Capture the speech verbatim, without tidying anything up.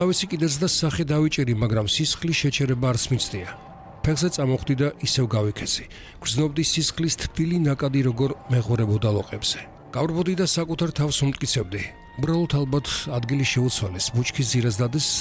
თავისი კიდეც და სახე დავიჭერი, მაგრამ სისხლის შეჩერება არც მიცდია. ფეხზე წამოხვდი და ისევ გავიქესი. გრძნობდი სისხლის თბილი ნაკადი როგორ მეღორებოდა ლოყებზე. გავრბოდი და საკუთარ თავს უმტკიცებდი. უბრალოდ ალბათ ადგილი შეუცვალეს, ბუჩქის ძირას დადეს